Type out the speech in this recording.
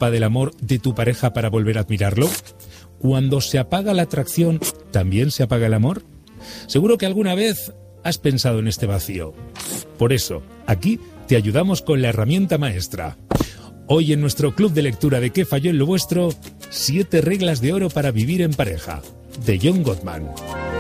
chispa del amor de tu pareja para volver a admirarlo? Cuando se apaga la atracción, ¿también se apaga el amor? Seguro que alguna vez has pensado en este vacío. Por eso, aquí te ayudamos con la herramienta maestra. Hoy en nuestro club de lectura de ¿Qué falló en lo vuestro? 7 reglas de oro para vivir en pareja, de John Gottman.